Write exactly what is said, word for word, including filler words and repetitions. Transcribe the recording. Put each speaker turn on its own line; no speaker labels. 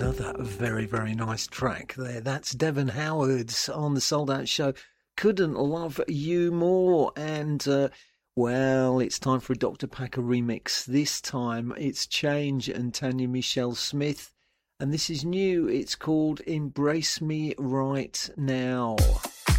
Another very, very nice track there. That's Devon Howard's on the Sold Out Show. Couldn't Love You More. And, uh, well, it's time for a Doctor Packer remix. This time it's Change and Tanya Michelle Smith. And this is new. It's called Embrace Me Right Now.